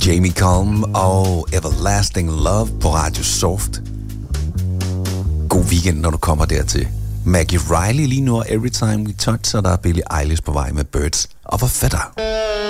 Jamie Cullum og Everlasting Love på Radio Soft. God weekend, når du kommer dertil. Maggie Riley lige nu, og Every Time We Touch, og der er Billie Eilish på vej med Birds of a Feather.